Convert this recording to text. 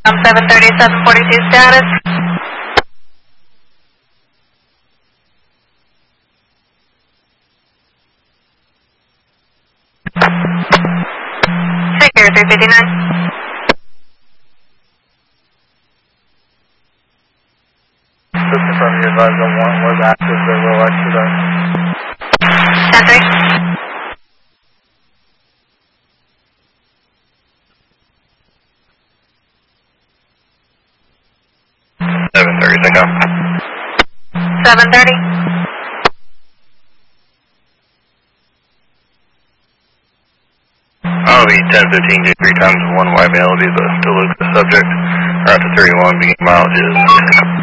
730, 742 status. Figure 359. Just confirm you advised on 1 was active, they will expedite. 10-3. Go. 730. I'll be 1015 to 3 times 1 white male will be the Duluth subject. Route to 31 beginning mileage is